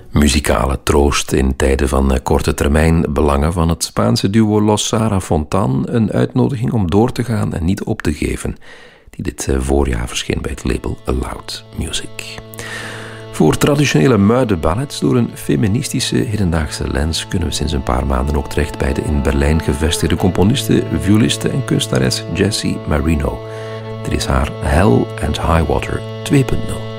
Muzikale troost in tijden van korte termijn belangen van het Spaanse duo Los Sara Fontan. Een uitnodiging om door te gaan en niet op te geven, die dit voorjaar verscheen bij het label Aloud Music. Voor traditionele muidenballads door een feministische hedendaagse lens kunnen we sinds een paar maanden ook terecht bij de in Berlijn gevestigde componiste, violiste en kunstenares Jessie Marino. Dit is haar Hell and High Water 2.0.